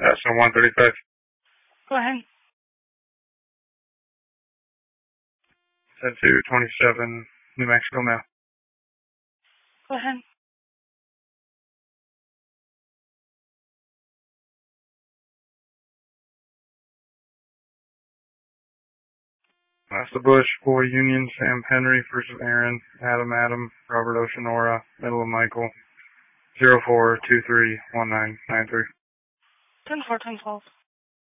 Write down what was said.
So 135. Go ahead. 10-227, New Mexico mail. Go ahead. Master Bush, Boy Union, Sam Henry, First of Aaron, Adam, Robert Oceanora, Middle of Michael, 04231993. 10-4, 10-12.